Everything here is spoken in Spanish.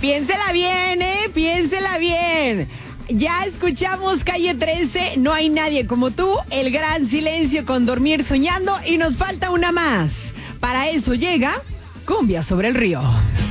Piénsela bien, piénsela bien. Ya escuchamos Calle 13, No hay nadie como tú, El gran silencio con Dormir soñando y nos falta una más. Para eso llega Cumbia sobre el río.